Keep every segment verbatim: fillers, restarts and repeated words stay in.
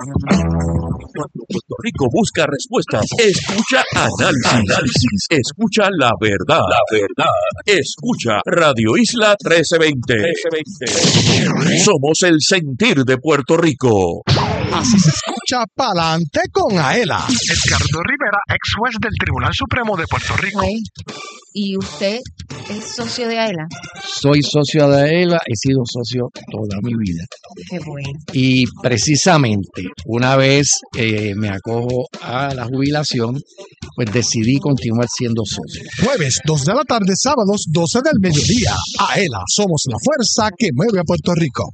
Cuando Puerto Rico busca respuestas, escucha análisis, análisis, escucha la verdad, la verdad, escucha Radio Isla trece veinte. trece veinte. Somos el sentir de Puerto Rico. Así se escucha pa'lante con Aela. Edgardo Rivera, ex juez del Tribunal Supremo de Puerto Rico. Güey, ¿y usted es socio de Aela? Soy socio de Aela, he sido socio toda mi vida. Qué bueno. Y precisamente una vez eh, me acojo a la jubilación, pues decidí continuar siendo socio. Jueves dos de la tarde, sábados doce del mediodía. Aela, somos la fuerza que mueve a Puerto Rico.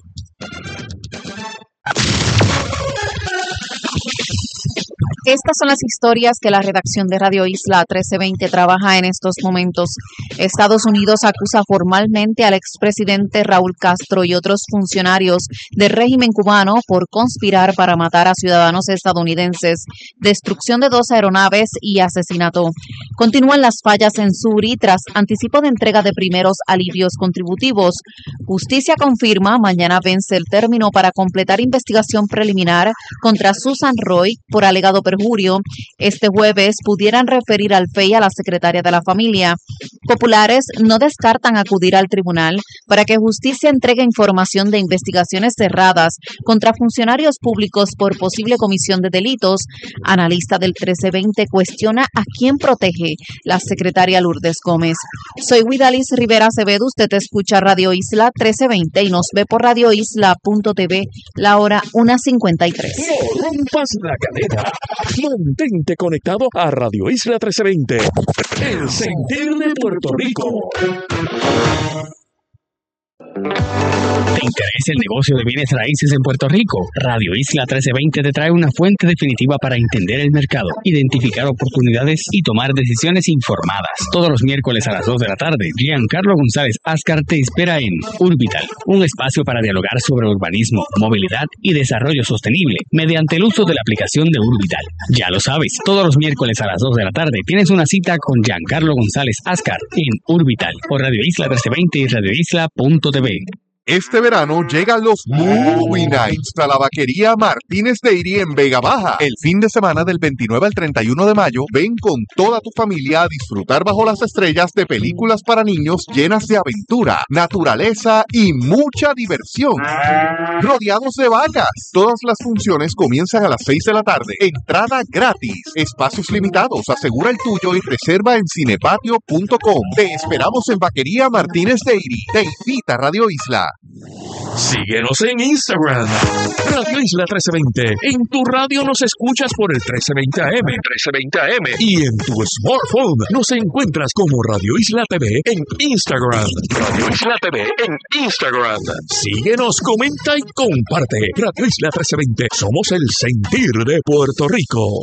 Estas son las historias que la redacción de Radio Isla trece veinte trabaja en estos momentos. Estados Unidos acusa formalmente al expresidente Raúl Castro y otros funcionarios del régimen cubano por conspirar para matar a ciudadanos estadounidenses, destrucción de dos aeronaves y asesinato. Continúan las fallas en Suri tras anticipo de entrega de primeros alivios contributivos. Justicia confirma mañana vence el término para completar investigación preliminar contra Susan Roy por alegado perjuicio. Este jueves pudieran referir al F E I a la secretaria de la familia. Populares no descartan acudir al tribunal para que justicia entregue información de investigaciones cerradas contra funcionarios públicos por posible comisión de delitos. Analista del trece veinte cuestiona a quién protege la secretaria Lourdes Gómez. Soy Guidalis Rivera Acevedo, usted escucha Radio Isla trece veinte y nos ve por radio isla punto t v, la hora una cincuenta y tres. No rompas la cadena. Mantente conectado a Radio Isla trece veinte. El sentir de Puerto Rico. ¿Te interesa el negocio de bienes raíces en Puerto Rico? Radio Isla trece veinte te trae una fuente definitiva para entender el mercado, identificar oportunidades y tomar decisiones informadas. Todos los miércoles a las dos de la tarde, Giancarlo González Ascar te espera en Urbital, un espacio para dialogar sobre urbanismo, movilidad y desarrollo sostenible mediante el uso de la aplicación de Urbital. Ya lo sabes, todos los miércoles a las dos de la tarde tienes una cita con Giancarlo González Ascar en Urbital por Radio Isla trece veinte y radio isla punto t v. Este verano llegan los Movie Nights a la vaquería Martínez Dairy en Vega Baja. El fin de semana del veintinueve al treinta y uno de mayo, ven con toda tu familia a disfrutar bajo las estrellas de películas para niños llenas de aventura, naturaleza y mucha diversión. Rodeados de vacas. Todas las funciones comienzan a las seis de la tarde. Entrada gratis. Espacios limitados. Asegura el tuyo y reserva en cinepatio punto com. Te esperamos en Vaquería Martínez Dairy. Te invita Radio Isla. Síguenos en Instagram, Radio Isla trece veinte. En tu radio nos escuchas por el trece veinte A M, trece veinte A M. Y en tu smartphone nos encuentras como Radio Isla T V en Instagram. Radio Isla T V en Instagram. Síguenos, comenta y comparte. Radio Isla trece veinte. Somos el sentir de Puerto Rico.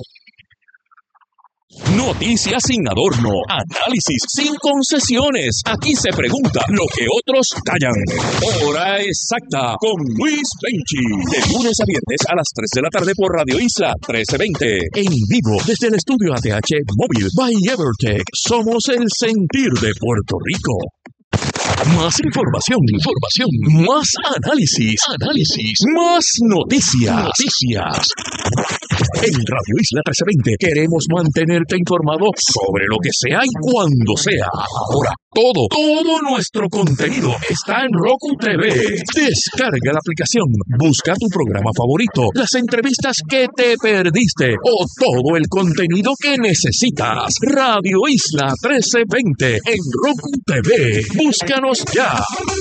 Noticias sin adorno, análisis sin concesiones. Aquí se pregunta lo que otros callan. Hora exacta con Luis Benchi. De lunes a viernes a las tres de la tarde por Radio Isla trece veinte. En vivo desde el estudio A T H Móvil by Evertech. Somos el sentir de Puerto Rico. Más información, información, más análisis, análisis, más noticias, noticias. En Radio Isla trece veinte queremos mantenerte informado sobre lo que sea y cuando sea. Ahora, todo, todo nuestro contenido está en Roku T V. Descarga la aplicación, busca tu programa favorito, las entrevistas que te perdiste o todo el contenido que necesitas. Radio Isla trece veinte en Roku T V. Búscanos ya.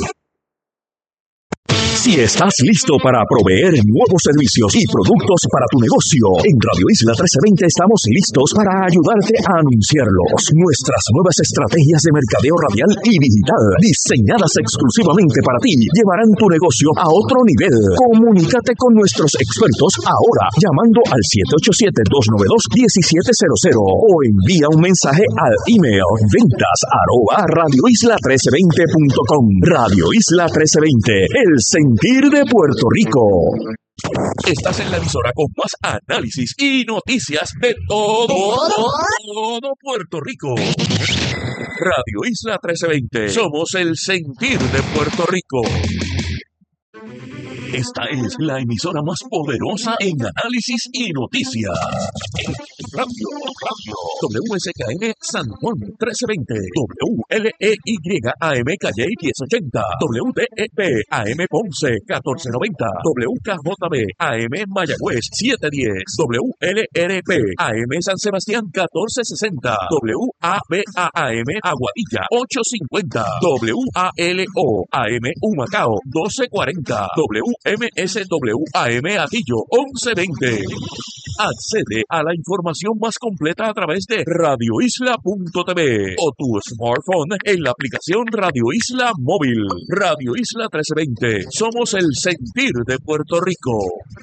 Si estás listo para proveer nuevos servicios y productos para tu negocio, en Radio Isla trece veinte estamos listos para ayudarte a anunciarlos. Nuestras nuevas estrategias de mercadeo radial y digital, diseñadas exclusivamente para ti, llevarán tu negocio a otro nivel. Comunícate con nuestros expertos ahora, llamando al siete ocho siete, dos nueve dos, uno siete cero cero o envía un mensaje al email ventas arroba radio isla trece veinte punto com. Radio Isla trece veinte, el sentir de Puerto Rico. Estás en la emisora con más análisis y noticias de todo, todo, todo Puerto Rico. Radio Isla trece veinte. Somos el sentir de Puerto Rico. Esta es la emisora más poderosa en análisis y noticias. Radio, radio. W S K N San Juan trece veinte. W L E Y A M Calle diez ochenta. W T E P A M Ponce catorce noventa. W K J B A M Mayagüez siete diez. W L R P A M San Sebastián catorce sesenta. W A B A A M Aguadilla ocho cincuenta. W A L O A M Humacao doce cuarenta. W M S W A M Atillo once veinte. Accede a la información más completa a través de radio isla punto t v o tu smartphone en la aplicación Radio Isla Móvil. Radio Isla trece veinte. Somos el sentir de Puerto Rico.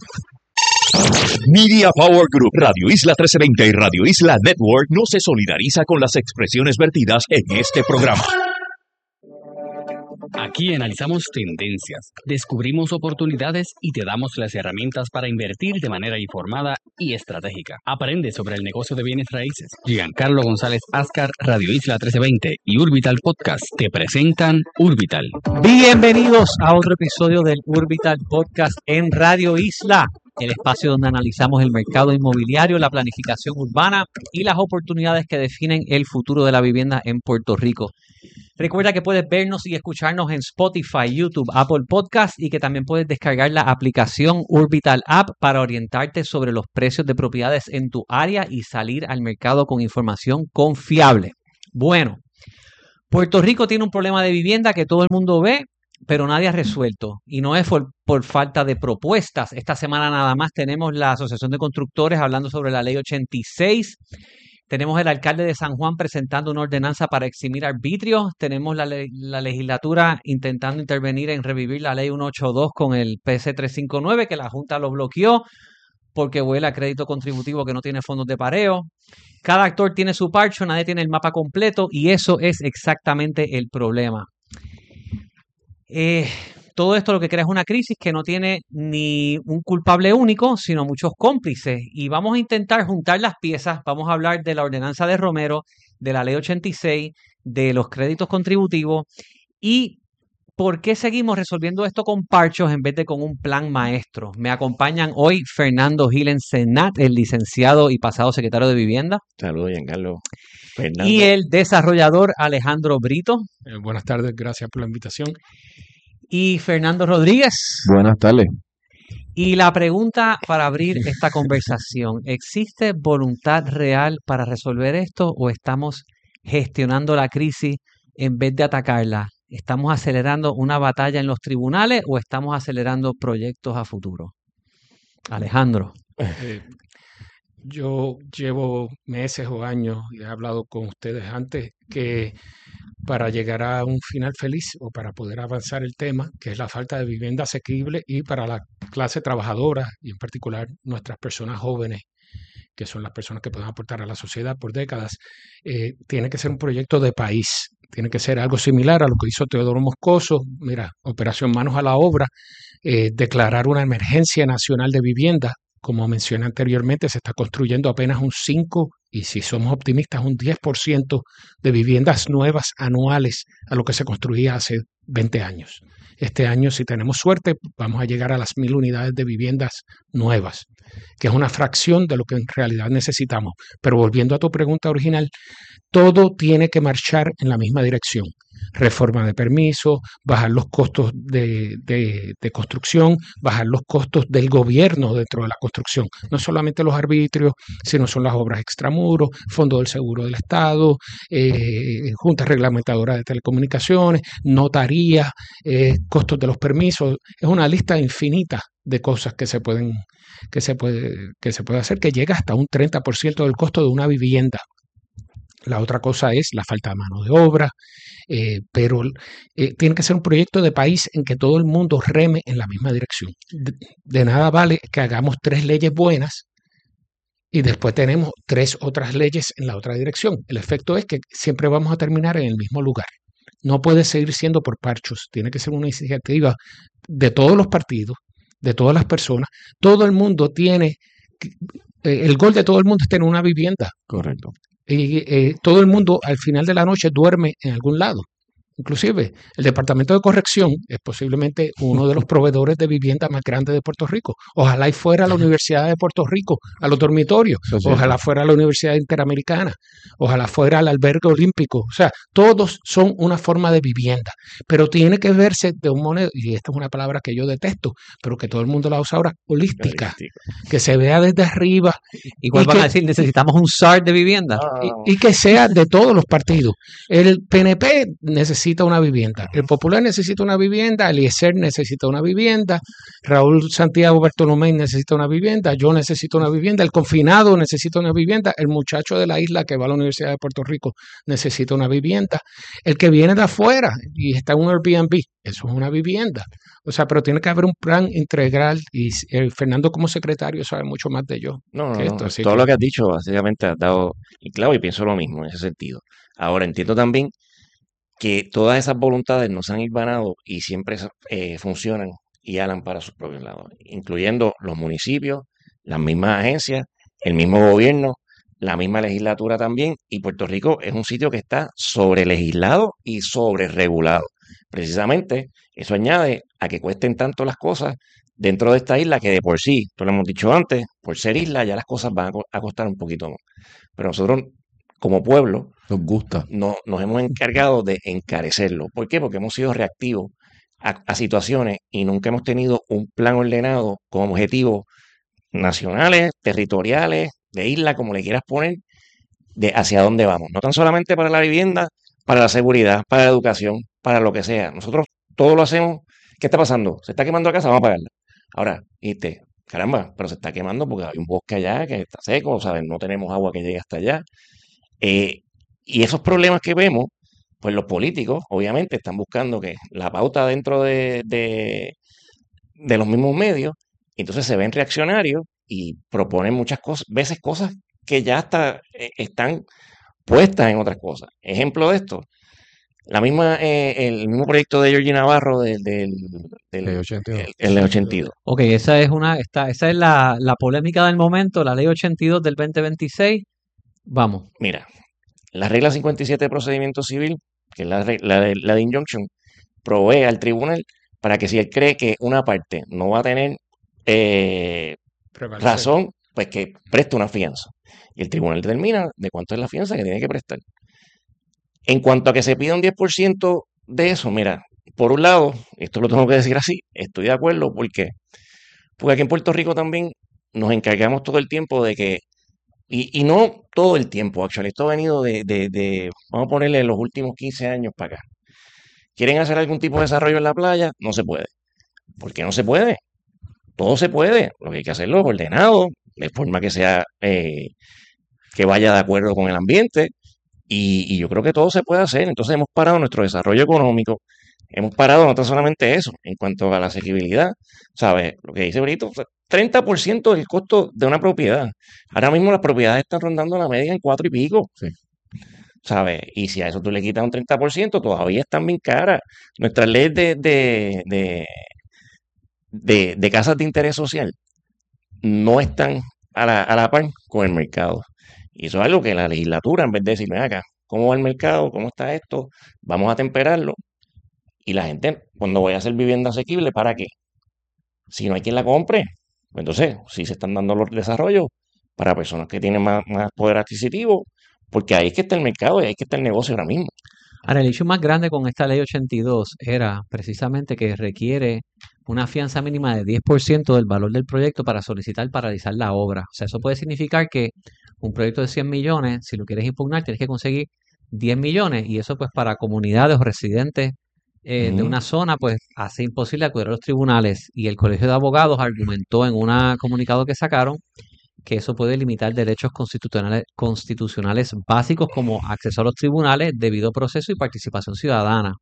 Media Power Group, Radio Isla trece veinte y Radio Isla Network no se solidariza con las expresiones vertidas en este programa. Aquí analizamos tendencias, descubrimos oportunidades y te damos las herramientas para invertir de manera informada y estratégica. Aprende sobre el negocio de bienes raíces. Giancarlo González Ascar, Radio Isla trece veinte y Urbital Podcast te presentan Urbital. Bienvenidos a otro episodio del Urbital Podcast en Radio Isla, el espacio donde analizamos el mercado inmobiliario, la planificación urbana y las oportunidades que definen el futuro de la vivienda en Puerto Rico. Recuerda que puedes vernos y escucharnos en Spotify, YouTube, Apple Podcast y que también puedes descargar la aplicación Urbital App para orientarte sobre los precios de propiedades en tu área y salir al mercado con información confiable. Bueno, Puerto Rico tiene un problema de vivienda que todo el mundo ve, pero nadie ha resuelto. Y no es por, por falta de propuestas. Esta semana nada más tenemos la Asociación de Constructores hablando sobre la Ley ochenta y seis. Tenemos el alcalde de San Juan presentando una ordenanza para eximir arbitrios. Tenemos la, le la legislatura intentando intervenir en revivir la ley ciento ochenta y dos con el P S trescientos cincuenta y nueve, que la Junta lo bloqueó porque huele a crédito contributivo que no tiene fondos de pareo. Cada actor tiene su parcho, nadie tiene el mapa completo y eso es exactamente el problema. Eh, todo esto lo que crea es una crisis que no tiene ni un culpable único, sino muchos cómplices. Y vamos a intentar juntar las piezas. Vamos a hablar de la ordenanza de Romero, de la ley ochenta y seis, de los créditos contributivos y por qué seguimos resolviendo esto con parchos en vez de con un plan maestro. Me acompañan hoy Fernando Gil Senat, el licenciado y pasado secretario de Vivienda. Saludos, Giancarlo. Fernando. Y el desarrollador Alejandro Brito. Eh, buenas tardes, gracias por la invitación. Y Fernando Rodríguez. Buenas tardes. Y la pregunta para abrir esta conversación, ¿existe voluntad real para resolver esto o estamos gestionando la crisis en vez de atacarla? ¿Estamos acelerando una batalla en los tribunales o estamos acelerando proyectos a futuro? Alejandro. Eh, yo llevo meses o años, y he hablado con ustedes antes, que para llegar a un final feliz o para poder avanzar el tema, que es la falta de vivienda asequible y para la clase trabajadora y en particular nuestras personas jóvenes, que son las personas que pueden aportar a la sociedad por décadas, eh, tiene que ser un proyecto de país, tiene que ser algo similar a lo que hizo Teodoro Moscoso, mira, Operación Manos a la Obra, eh, declarar una emergencia nacional de vivienda. Como mencioné anteriormente, se está construyendo apenas un cinco y si somos optimistas un diez por ciento de viviendas nuevas anuales a lo que se construía hace veinte años. Este año, si tenemos suerte, vamos a llegar a las mil unidades de viviendas nuevas, que es una fracción de lo que en realidad necesitamos. Pero volviendo a tu pregunta original, todo tiene que marchar en la misma dirección. Reforma de permisos, bajar los costos de, de, de construcción, bajar los costos del gobierno dentro de la construcción. No solamente los arbitrios, sino son las obras extramuros, Fondo del Seguro del Estado, eh, Junta Reglamentadora de Telecomunicaciones, notaría, eh, costos de los permisos. Es una lista infinita de cosas que se pueden, que se puede, que se puede hacer, que llega hasta un treinta por ciento del costo de una vivienda. La otra cosa es la falta de mano de obra, eh, pero eh, tiene que ser un proyecto de país en que todo el mundo reme en la misma dirección. De, de nada vale que hagamos tres leyes buenas y después tenemos tres otras leyes en la otra dirección. El efecto es que siempre vamos a terminar en el mismo lugar. No puede seguir siendo por parchos, tiene que ser una iniciativa de todos los partidos, de todas las personas. Todo el mundo tiene, eh, el gol de todo el mundo es tener una vivienda. Correcto. Y eh, todo el mundo al final de la noche duerme en algún lado. Inclusive, el Departamento de Corrección es posiblemente uno de los proveedores de vivienda más grandes de Puerto Rico. Ojalá y fuera a la Universidad de Puerto Rico, a los dormitorios. Ojalá fuera a la Universidad Interamericana. Ojalá fuera al albergue olímpico. O sea, todos son una forma de vivienda. Pero tiene que verse de un modo, y esta es una palabra que yo detesto, pero que todo el mundo la usa ahora, holística. Que se vea desde arriba. Igual van que, a decir, necesitamos un S A R de vivienda. Y, y que sea de todos los partidos. El P N P necesita una vivienda, el Popular necesita una vivienda, Eliezer necesita una vivienda, Raúl Santiago Bartolomé necesita una vivienda, yo necesito una vivienda, el confinado necesita una vivienda, el muchacho de la isla que va a la Universidad de Puerto Rico necesita una vivienda, el que viene de afuera y está en un Airbnb, eso es una vivienda. O sea, pero tiene que haber un plan integral y el Fernando como secretario sabe mucho más de yo. No, no, que no, esto, así todo que- lo que has dicho básicamente has dado el clavo y pienso lo mismo en ese sentido. Ahora entiendo también que todas esas voluntades no se han hilvanado y siempre eh, funcionan y alan para sus propios lados, incluyendo los municipios, las mismas agencias, el mismo gobierno, la misma legislatura también, y Puerto Rico es un sitio que está sobre legislado y sobre regulado. Precisamente eso añade a que cuesten tanto las cosas dentro de esta isla que de por sí, tú lo hemos dicho antes, por ser isla ya las cosas van a, co- a costar un poquito más. Pero nosotros como pueblo Nos gusta. no, nos hemos encargado de encarecerlo. ¿Por qué? Porque hemos sido reactivos a, a situaciones y nunca hemos tenido un plan ordenado con objetivos nacionales, territoriales, de isla, como le quieras poner, de hacia dónde vamos. No tan solamente para la vivienda, para la seguridad, para la educación, para lo que sea. Nosotros todo lo hacemos. ¿Qué está pasando? Se está quemando la casa, vamos a apagarla. Ahora, dijiste, caramba, pero se está quemando porque hay un bosque allá que está seco, ¿sabes? No tenemos agua que llegue hasta allá. Eh, y esos problemas que vemos, pues los políticos, obviamente, están buscando que la pauta dentro de, de, de los mismos medios, y entonces se ven reaccionarios y proponen muchas cosas, veces cosas que ya hasta eh, están puestas en otras cosas. Ejemplo de esto, la misma, eh, el mismo proyecto de Georgie Navarro del, del, del Ley ochenta y dos. el, el ochenta y dos. Ok, esa es una, esta, esa es la, la polémica del momento, la ley ochenta y dos del veinte veintiséis. Vamos. Mira, la regla cincuenta y siete de procedimiento civil, que es la, re- la, de, la de injunction, provee al tribunal para que si él cree que una parte no va a tener eh, Prevalecer. razón, pues que preste una fianza. Y el tribunal determina de cuánto es la fianza que tiene que prestar. En cuanto a que se pida un diez por ciento de eso, mira, por un lado, esto lo tengo que decir así, estoy de acuerdo, ¿por qué? Porque aquí en Puerto Rico también nos encargamos todo el tiempo de que, y, y no todo el tiempo, actually, esto ha venido de, de, de, vamos a ponerle los últimos quince años para acá. ¿Quieren hacer algún tipo de desarrollo en la playa? No se puede. ¿Por qué no se puede? Todo se puede, lo que hay que hacerlo es ordenado, de forma que sea, eh, que vaya de acuerdo con el ambiente, y, y yo creo que todo se puede hacer. Entonces hemos parado nuestro desarrollo económico, hemos parado no tan solamente eso, en cuanto a la asequibilidad, ¿sabes? Lo que dice Brito, treinta por ciento del costo de una propiedad. Ahora mismo las propiedades están rondando la media en cuatro y pico. Sí. ¿Sabes? Y si a eso tú le quitas un treinta por ciento, todavía están bien caras. Nuestras leyes de, de, de, de, de casas de interés social no están a la, a la par con el mercado. Y eso es algo que la legislatura, en vez de decirme acá, ¿cómo va el mercado? ¿Cómo está esto? Vamos a temperarlo. Y la gente, cuando voy a hacer vivienda asequible, ¿para qué? Si no hay quien la compre. Pues entonces, si se están dando los desarrollos para personas que tienen más, más poder adquisitivo, porque ahí es que está el mercado y ahí es que está el negocio ahora mismo. Ahora, el issue más grande con esta ley ochenta y dos era precisamente que requiere una fianza mínima de diez por ciento del valor del proyecto para solicitar paralizar la obra. O sea, eso puede significar que un proyecto de cien millones, si lo quieres impugnar, tienes que conseguir diez millones, y eso pues para comunidades o residentes eh, de Ujú. una zona pues hace imposible acudir a los tribunales, y el Colegio de Abogados argumentó en un comunicado que sacaron que eso puede limitar derechos constitucionales, constitucionales básicos como acceso a los tribunales, debido proceso y participación ciudadana.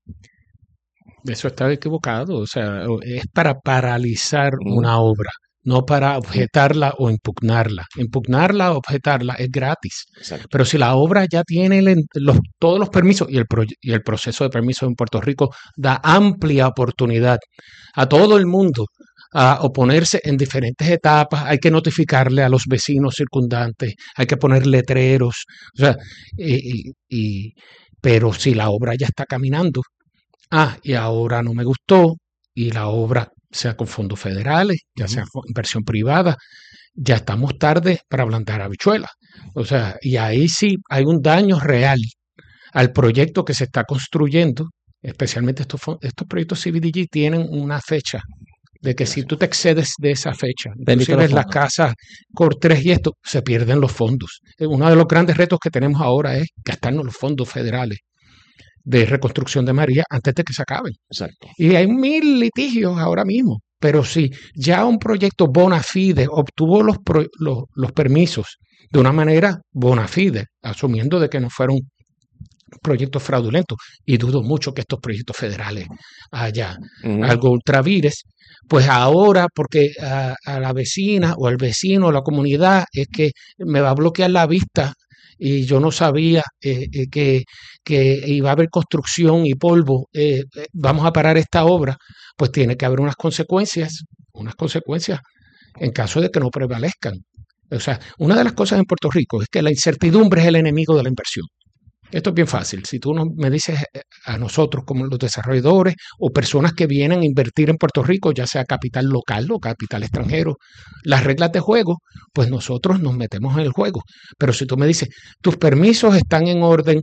Eso está equivocado. O sea, es para paralizar Ujú. una obra, no para objetarla o impugnarla. Impugnarla o objetarla es gratis. Exacto. Pero si la obra ya tiene el en- los- todos los permisos, y el, proye- y el proceso de permisos en Puerto Rico da amplia oportunidad a todo el mundo a oponerse en diferentes etapas, hay que notificarle a los vecinos circundantes, hay que poner letreros, o sea, y, y- y- pero si la obra ya está caminando, ah, y ahora no me gustó y la obra, sea con fondos federales, ya sea con inversión privada, ya estamos tarde para plantar habichuelas. O sea, y ahí sí hay un daño real al proyecto que se está construyendo, especialmente estos, estos proyectos C B D G tienen una fecha de que si tú te excedes de esa fecha, inclusive las casas Cortres y esto, se pierden los fondos. Uno de los grandes retos que tenemos ahora es gastarnos los fondos federales de reconstrucción de María antes de que se acaben. Exacto. Y hay mil litigios ahora mismo, pero si ya un proyecto bona fide obtuvo los, pro, los, los permisos de una manera bona fide, asumiendo de que no fueron proyectos fraudulentos, y dudo mucho que estos proyectos federales haya uh-huh. algo ultravires, pues ahora porque a, a la vecina o al vecino o la comunidad es que me va a bloquear la vista y yo no sabía eh, eh, que, que iba a haber construcción y polvo, eh, eh, vamos a parar esta obra, pues tiene que haber unas consecuencias, unas consecuencias en caso de que no prevalezcan. O sea, una de las cosas en Puerto Rico es que la incertidumbre es el enemigo de la inversión. Esto es bien fácil. Si tú me dices a nosotros como los desarrolladores o personas que vienen a invertir en Puerto Rico, ya sea capital local o capital extranjero, las reglas de juego, pues nosotros nos metemos en el juego. Pero si tú me dices, tus permisos están en orden,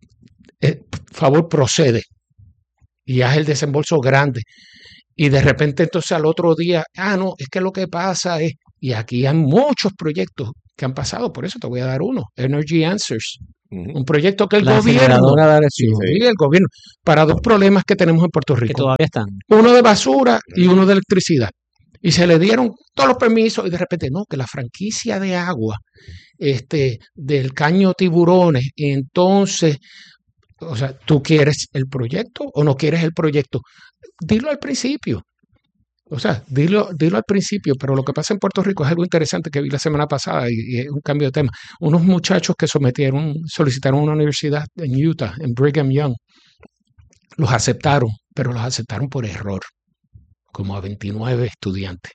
eh, favor procede y haz el desembolso grande. Y de repente entonces al otro día, ah, no, es que lo que pasa es, y aquí hay muchos proyectos que han pasado, por eso te voy a dar uno, Energy Answers. Un proyecto que el la gobierno, sí, sí, el gobierno, para dos problemas que tenemos en Puerto Rico. Que todavía están. Uno de basura y uno de electricidad. Y se le dieron todos los permisos y de repente, no, que la franquicia de agua este, del Caño Tiburones, entonces, o sea, ¿tú quieres el proyecto o no quieres el proyecto? Dilo al principio. O sea, dilo, dilo al principio, pero lo que pasa en Puerto Rico es algo interesante que vi la semana pasada y, y es un cambio de tema. Unos muchachos que sometieron, solicitaron una universidad en Utah, en Brigham Young, los aceptaron, pero los aceptaron por error, como a veintinueve estudiantes.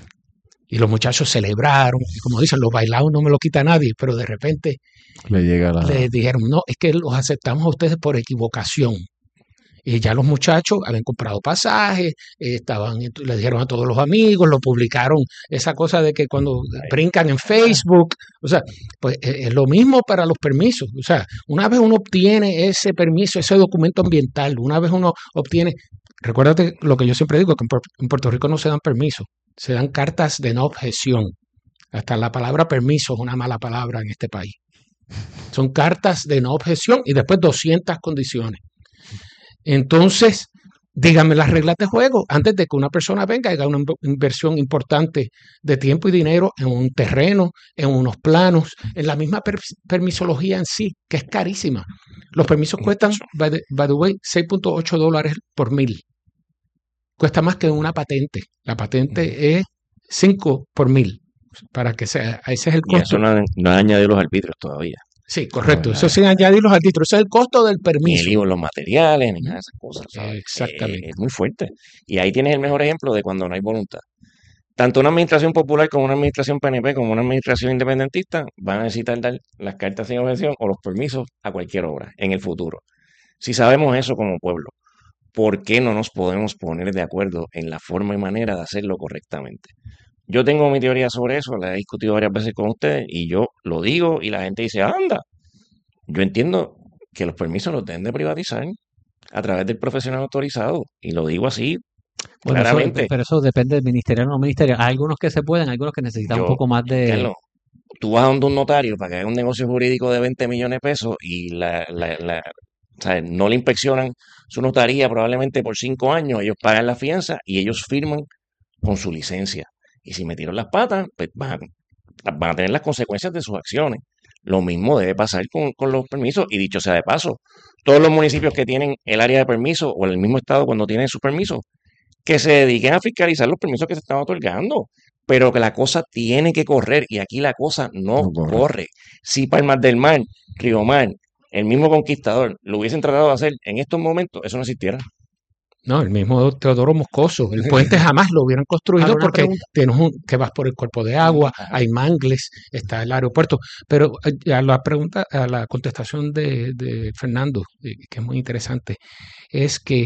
Y los muchachos celebraron, y como dicen, los bailados no me lo quita nadie, pero de repente le llega la... les dijeron, no, es que los aceptamos a ustedes por equivocación. Y ya los muchachos habían comprado pasajes, eh, estaban, le dijeron a todos los amigos, lo publicaron, esa cosa de que cuando brincan en Facebook, o sea, pues es eh, lo mismo para los permisos. O sea, una vez uno obtiene ese permiso, ese documento ambiental, una vez uno obtiene, recuérdate lo que yo siempre digo, que en Puerto Rico no se dan permisos, se dan cartas de no objeción. Hasta la palabra permiso es una mala palabra en este país. Son cartas de no objeción y después doscientas condiciones. Entonces, díganme las reglas de juego antes de que una persona venga y haga una inversión importante de tiempo y dinero en un terreno, en unos planos, en la misma per permisología en sí, que es carísima. Los permisos cuestan, by the, by the way, seis punto ocho dólares por mil. Cuesta más que una patente. La patente es cinco por mil. Para que sea, ese es el costo. Y eso no, no ha añadido los arbitrios todavía. Sí, correcto. Eso sin añadir los arbitrios. Ese es el costo del permiso. Ni el I V A en los materiales, ni nada de esas cosas. ¿sabes? Exactamente. Eh, es muy fuerte. Y ahí tienes el mejor ejemplo de cuando no hay voluntad. Tanto una administración popular como una administración P N P, como una administración independentista, van a necesitar dar las cartas sin objeción o los permisos a cualquier obra en el futuro. Si sabemos eso como pueblo, ¿por qué no nos podemos poner de acuerdo en la forma y manera de hacerlo correctamente? Yo tengo mi teoría sobre eso, la he discutido varias veces con ustedes y yo lo digo y la gente dice, anda. Yo entiendo que los permisos los deben de privatizar a través del profesional autorizado y lo digo así bueno, claramente. Eso, pero eso depende del ministerial o no ministerial. Hay algunos que se pueden, hay algunos que necesitan yo, un poco más de... Carlos, tú vas a donde un notario para que haga un negocio jurídico de veinte millones de pesos y la, la, la, o sea, no le inspeccionan su notaría probablemente por cinco años, ellos pagan la fianza y ellos firman con su licencia. Y si metieron las patas, pues van a, van a tener las consecuencias de sus acciones. Lo mismo debe pasar con, con los permisos. Y dicho sea de paso, todos los municipios que tienen el área de permiso o el mismo estado cuando tienen sus permisos, que se dediquen a fiscalizar los permisos que se están otorgando. Pero que la cosa tiene que correr y aquí la cosa no, no corre. corre. Si Palmas del Mar, Río Mar, el mismo Conquistador lo hubiesen tratado de hacer en estos momentos, eso no existiera. No, el mismo Teodoro Moscoso. El puente jamás lo hubieran construido Ahora, una porque pregunta. tienes un, que vas por el cuerpo de agua, hay mangles, está el aeropuerto. Pero eh, a la pregunta, a la contestación de, de Fernando, eh, que es muy interesante, es que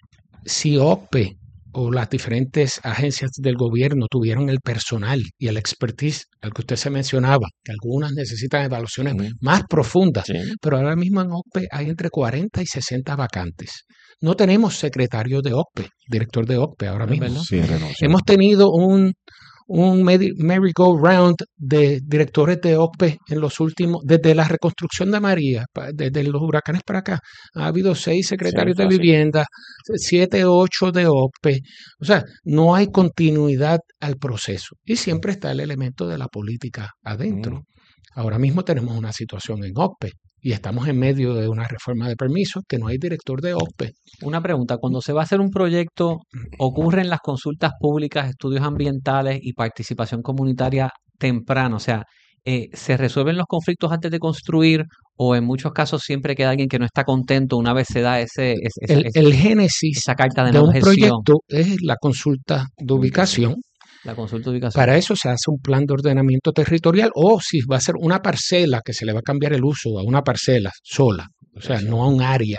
si O P E o las diferentes agencias del gobierno tuvieron el personal y el expertise al que usted se mencionaba, que algunas necesitan evaluaciones Ujú. más profundas, Sí. pero ahora mismo en O P E hay entre cuarenta y sesenta vacantes. No tenemos secretario de O P E, director de O P E ahora Es mismo. verdad. Sí, renunció. Hemos tenido un, un merry- merry-go-round de directores de O P E en los últimos, desde la reconstrucción de María, pa- desde los huracanes para acá. Ha habido seis secretarios de Cierto, sí. vivienda, siete, ocho de O P E. O sea, no hay continuidad al proceso. Y siempre está el elemento de la política adentro. Mm. Ahora mismo tenemos una situación en O P E y estamos en medio de una reforma de permisos que no hay director de O P E. Una pregunta, cuando se va a hacer un proyecto, ¿ocurren las consultas públicas, estudios ambientales y participación comunitaria temprano? O sea, eh, ¿se resuelven los conflictos antes de construir o en muchos casos siempre queda alguien que no está contento una vez se da ese, ese- esa, El, esa- el génesis esa carta de de no un objeción, proyecto es la consulta de ubicación. la consulta de ubicación? Para eso se hace un plan de ordenamiento territorial o si va a ser una parcela que se le va a cambiar el uso a una parcela sola, o sea, no a un área,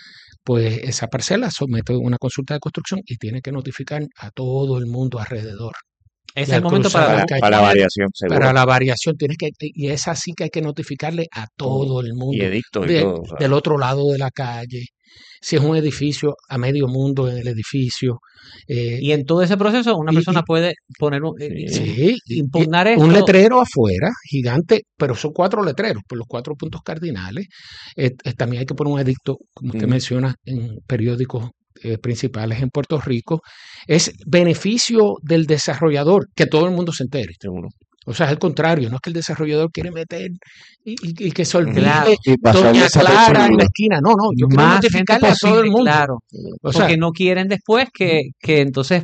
pues esa parcela somete una consulta de construcción y tiene que notificar a todo el mundo alrededor. Es Y el al momento cruzar para, la Para, calle, para la variación, seguro. para la variación, tienes que, y es así que hay que notificarle a todo el Y mundo edictos y de- todo. o sea. del otro lado de la calle. Si es un edificio, a medio mundo en el edificio. eh, y en todo ese proceso una y- persona y- puede poner un, eh, Sí, y- impugnar y esto. un letrero afuera, gigante, pero son cuatro letreros por los cuatro puntos cardinales. Eh, eh, también hay que poner un edicto, como usted Mm. menciona, en periódicos eh, principales en Puerto Rico. Es beneficio del desarrollador que todo el mundo se entere. Seguro. O sea, es el contrario, no es que el desarrollador quiere meter y, y- y que se olvide Claro. Y pasar Doña Clara en desapercibido. la esquina. No, no, yo quiero más gente notificarle a todo el posible, mundo. claro, O sea, porque no quieren después que, que entonces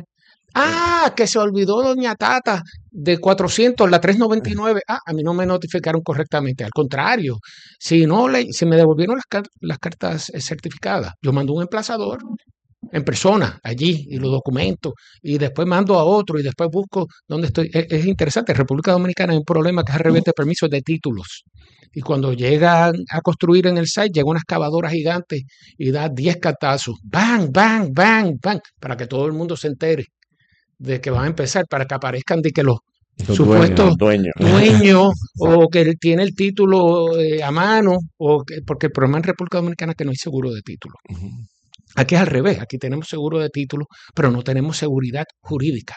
ah, que se olvidó Doña Tata de cuatrocientos, la trescientos noventa y nueve. Ah, a mí no me notificaron correctamente. Al contrario, si no le, si me devolvieron las, car- las cartas eh, certificadas, yo mando un emplazador en persona allí y lo documento y después mando a otro y después busco dónde estoy. Es, es interesante. En República Dominicana hay un problema que es el revés de permisos de títulos. Y cuando llegan a construir en el site, llega una excavadora gigante y da diez cartazos. Bang, bang, bang, bang, para que todo el mundo se entere de que van a empezar, para que aparezcan de que los Los supuestos Dueño. dueños o que él tiene el título eh, a mano, o que- porque el problema en República Dominicana es que no hay seguro de título. Ujú. Aquí es al revés, aquí tenemos seguro de título, pero no tenemos seguridad jurídica,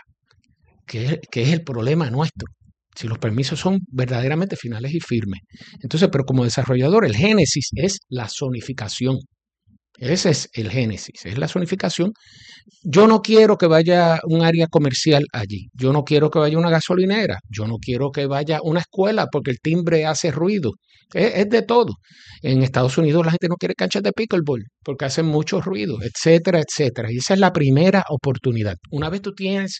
que es, que es el problema nuestro. Si los permisos son verdaderamente finales y firmes. Entonces, pero como desarrollador, el génesis es la zonificación. Ese es el génesis, es la zonificación. Yo no quiero que vaya un área comercial allí. Yo no quiero que vaya una gasolinera. Yo no quiero que vaya una escuela porque el timbre hace ruido. Es, es de todo. En Estados Unidos la gente no quiere canchas de pickleball porque hacen mucho ruido, etcétera, etcétera. Y esa es la primera oportunidad. Una vez tú tienes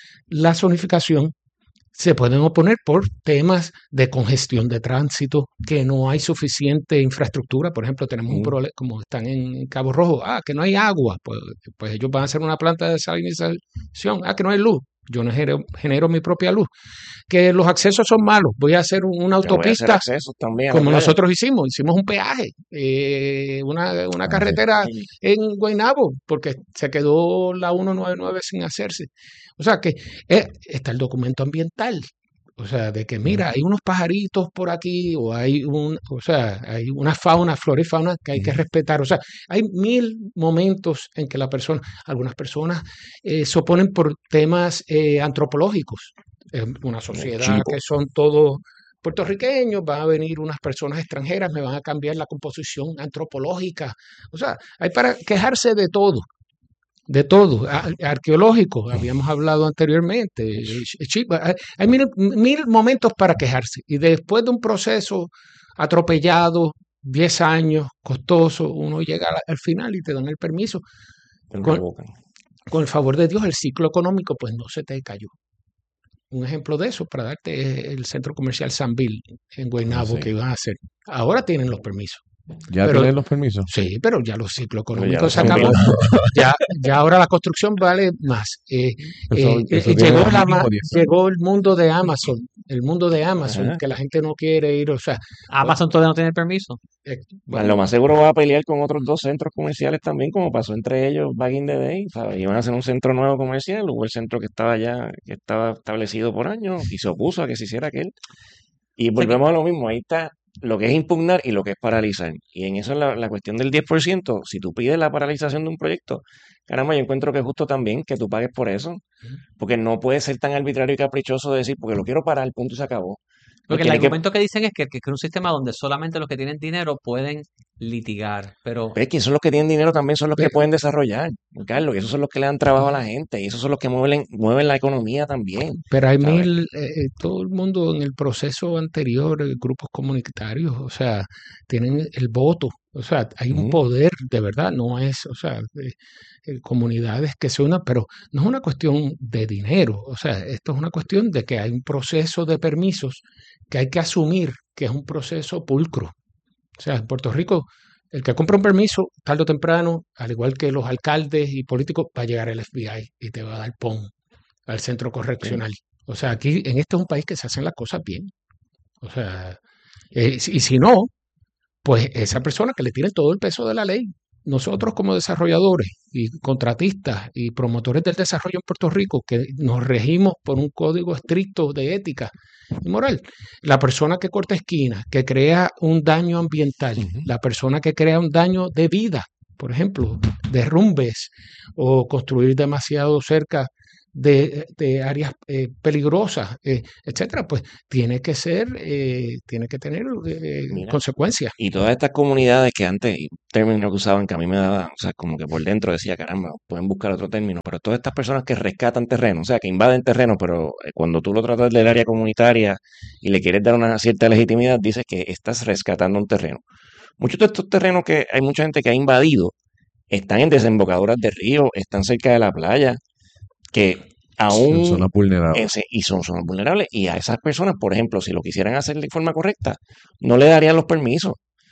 la zonificación, se pueden oponer por temas de congestión de tránsito, que no hay suficiente infraestructura. Por ejemplo, tenemos un Mm. problema, como están en Cabo Rojo, ah, que no hay agua, pues, pues ellos van a hacer una planta de desalinización, ah, que no hay luz, yo no genero, genero mi propia luz, que los accesos son malos, voy a hacer una Yo voy a hacer autopista accesos también a la como playa. nosotros hicimos, hicimos un peaje, eh, una, una Ah, carretera Sí. en Guaynabo, porque se quedó la ciento noventa y nueve sin hacerse. O sea que eh, está el documento ambiental. O sea, de que mira, hay unos pajaritos por aquí, o hay un, o sea, hay una fauna, flora y fauna que hay que respetar. O sea, hay mil momentos en que la persona, algunas personas eh, se oponen por temas eh, antropológicos. Es una sociedad chivo. que son todos puertorriqueños, van a venir unas personas extranjeras, me van a cambiar la composición antropológica. O sea, hay para quejarse de todo. De todo, Ar- arqueológico, habíamos hablado anteriormente. eh, chi- Hay hay mil, mil momentos para quejarse. Y después de un proceso atropellado, diez años, costoso, uno llega al, al final y te dan el permiso. Te Con, revocan. con el favor de Dios, el ciclo económico pues no se te cayó. Un ejemplo de eso, para darte, es el centro comercial Sanville en Guaynabo Sí. que iban a hacer. Ahora tienen los permisos. ¿Ya Pero- tienen los permisos? Sí, pero ya los ciclos Pero ya económicos lo se son acabó. mil. Ya, ya ahora la construcción vale más. Eh, Eso- eh, eso eh, tiene llegó, la, mínimo ma- diez. llegó el mundo de Amazon, el mundo de Amazon, Ajá. que la gente no quiere ir, o sea, Amazon todavía no tiene permiso. eh, Pues bueno, lo más seguro va a pelear con otros dos centros comerciales también, como pasó entre ellos back in the day, ¿sabes? Iban a hacer un centro nuevo comercial, hubo el centro que estaba ya, que estaba establecido por años y se opuso a que se hiciera aquel. Y volvemos a lo mismo, ahí está lo que es impugnar y lo que es paralizar. Y en eso es la, la cuestión del diez por ciento, si tú pides la paralización de un proyecto, caramba, yo encuentro que es justo también que tú pagues por eso, porque no puede ser tan arbitrario y caprichoso de decir, porque lo quiero parar, punto y se acabó. Porque el Tiene que- argumento que dicen es que, que es un sistema donde solamente los que tienen dinero pueden litigar, pero Pero es que esos son los que tienen dinero también son los que Pero- pueden desarrollar, Carlos, y esos son los que le dan trabajo a la gente, y esos son los que mueven, mueven la economía también. pero hay ¿sabes? mil, eh, eh, todo el mundo en el proceso anterior, eh, grupos comunitarios, o sea, tienen el voto, o sea, hay un Ujú. poder de verdad, no es, o sea, eh, eh, comunidades que se unan, pero no es una cuestión de dinero, o sea, esto es una cuestión de que hay un proceso de permisos que hay que asumir que es un proceso pulcro. O sea, en Puerto Rico, el que compra un permiso, tarde o temprano, al igual que los alcaldes y políticos, va a llegar el F B I y te va a dar pon al centro correccional. O sea, aquí, en este es un país que se hacen las cosas bien. O sea, eh, si- y si no, pues esa persona que le tiene todo el peso de la ley. Nosotros como desarrolladores y contratistas y promotores del desarrollo en Puerto Rico, que nos regimos por un código estricto de ética y moral, la persona que corta esquina, que crea un daño ambiental, Ujú. la persona que crea un daño de vida, por ejemplo, derrumbes o construir demasiado cerca de, de áreas eh, peligrosas, eh, etcétera, pues tiene que ser, eh, tiene que tener eh, Mira. consecuencias. Y todas estas comunidades que antes, y términos que usaban que a mí me daba, o sea, como que por dentro decía, caramba, pueden buscar otro término, pero todas estas personas que rescatan terreno, o sea, que invaden terreno, pero eh, cuando tú lo tratas del área comunitaria y le quieres dar una cierta legitimidad, dices que estás rescatando un terreno. Muchos de estos terrenos que hay mucha gente que ha invadido están en desembocaduras de río, están cerca de la playa, que En aún zonas vulnerables. ese- y son zonas vulnerables. Y a esas personas, por ejemplo, si lo quisieran hacer de forma correcta, no le darían los permisos.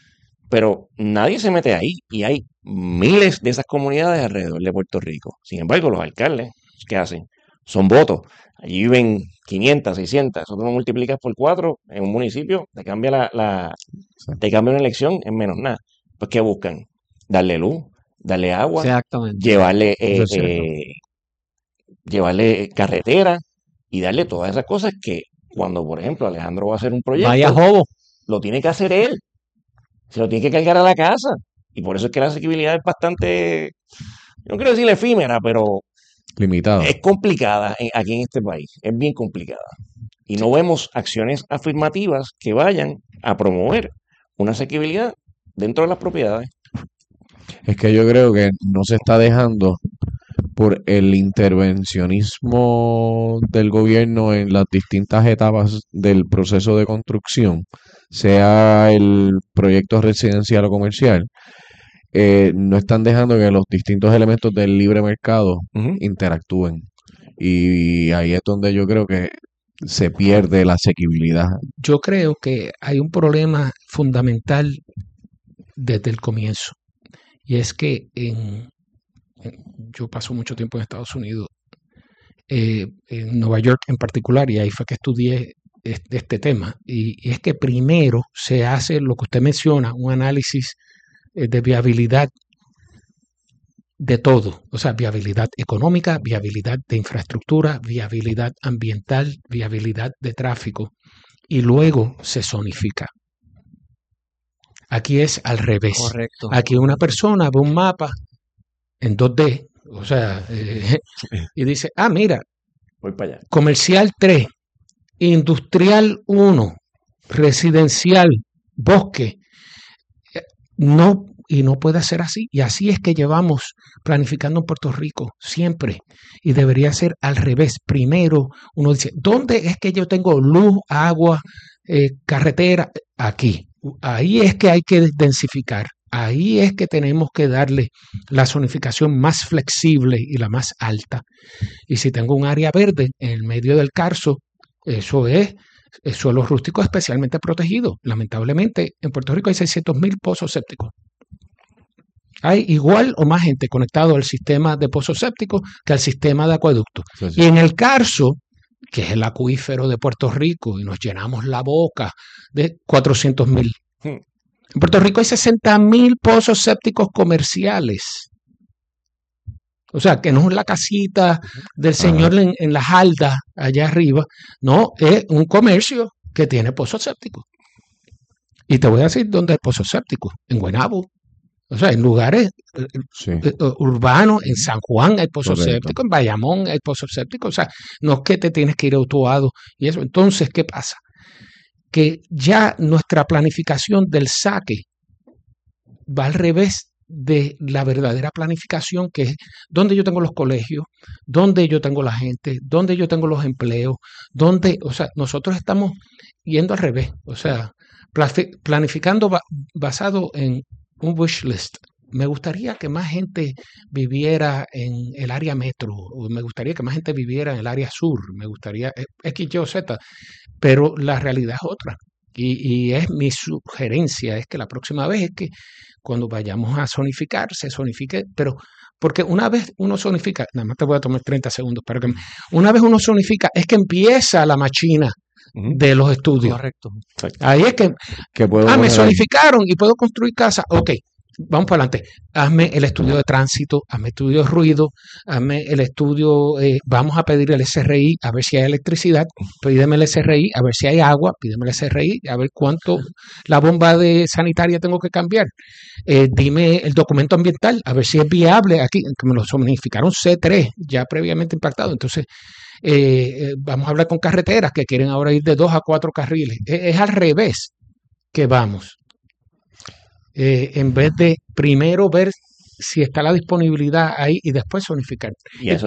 Pero nadie se mete ahí y hay miles de esas comunidades alrededor de Puerto Rico. Sin embargo, los alcaldes, ¿qué hacen? Son votos. Allí viven quinientas, seiscientas. Eso tú lo multiplicas por cuatro en un municipio, te cambia la, la- te cambia una elección en menos nada. Pues ¿qué buscan? Darle luz, darle agua, exactamente. llevarle, eh, Eso es cierto. eh, llevarle carretera y darle todas esas cosas que cuando, por ejemplo, Alejandro va a hacer un proyecto, Vaya jobo. lo tiene que hacer él. Se lo tiene que cargar a la casa. Y por eso es que la asequibilidad es bastante, no quiero decir efímera, pero Limitado. es complicada en- aquí en este país. Es bien complicada. Y no vemos acciones afirmativas que vayan a promover una asequibilidad dentro de las propiedades. Es que yo creo que no se está dejando por el intervencionismo del gobierno en las distintas etapas del proceso de construcción, sea el proyecto residencial o comercial, eh, no están dejando que los distintos elementos del libre mercado Ujú. interactúen. Y ahí es donde yo creo que se pierde la asequibilidad. Yo creo que hay un problema fundamental desde el comienzo. Y es que en, en- yo paso mucho tiempo en Estados Unidos, eh, en Nueva York en particular, y ahí fue que estudié este, este tema. Y, y es que primero se hace lo que usted menciona, un análisis eh, de viabilidad de todo, o sea, viabilidad económica, viabilidad de infraestructura, viabilidad ambiental, viabilidad de tráfico, y luego se zonifica. Aquí es al revés. Correcto. Aquí una persona ve un mapa en dos D, o sea, eh, y dice, ah, mira, Voy para allá. comercial tres, industrial uno, residencial, bosque. Eh, No, y no puede ser así. Y así es que llevamos planificando en Puerto Rico siempre. Y debería ser al revés. Primero uno dice, ¿dónde es que yo tengo luz, agua, eh, carretera? Aquí. Ahí es que hay que densificar. Ahí es que tenemos que darle la zonificación más flexible y la más alta. Y si tengo un área verde en el medio del Carso, eso es El suelo rústico especialmente protegido. Lamentablemente, en Puerto Rico hay seiscientos mil pozos sépticos. Hay igual o más gente conectado al sistema de pozos sépticos que al sistema de acueducto. Sí, sí. Y en el Carso, que es el acuífero de Puerto Rico, y nos llenamos la boca de cuatrocientos mil. Hmm. En Puerto Rico hay sesenta mil pozos sépticos comerciales. O sea, que no es la casita del señor en, en las Aldas, allá arriba. No, es un comercio que tiene pozos sépticos. Y te voy a decir dónde hay pozos sépticos. En Guaynabo. O sea, en lugares sí. urbanos, en San Juan hay pozos Correcto. sépticos, en Bayamón hay pozos sépticos. O sea, no es que te tienes que ir a Utuado y eso. Entonces, ¿qué pasa? Que ya nuestra planificación del saque va al revés de la verdadera planificación, que es dónde yo tengo los colegios, dónde yo tengo la gente, dónde yo tengo los empleos, dónde, o sea, nosotros estamos yendo al revés. O sea, planificando ba- basado en un wish list. Me gustaría que más gente viviera en el área metro, o me gustaría que más gente viviera en el área sur, me gustaría X, Y o Z, pero la realidad es otra. Y, y es mi sugerencia, es que la próxima vez es que cuando vayamos a zonificar, se zonifique, pero porque una vez uno zonifica, nada más te voy a tomar treinta segundos, para que una vez uno zonifica, es que empieza la machina de los estudios. Correcto. Ahí es que, que puedo ah, me zonificaron y puedo construir casa. Ok, vamos para adelante. Hazme el estudio de tránsito, hazme estudio de ruido, hazme el estudio, eh, vamos a pedir el S R I a ver si hay electricidad, pídeme el S R I a ver si hay agua, pídeme el S R I a ver cuánto la bomba de sanitaria tengo que cambiar. Eh, dime el documento ambiental, a ver si es viable aquí, que me lo zonificaron C tres, ya previamente impactado. Entonces, Eh, eh, vamos a hablar con carreteras que quieren ahora ir de dos a cuatro carriles. Es, es al revés que vamos. Eh, en vez de primero ver si está la disponibilidad ahí y después zonificar. Y eso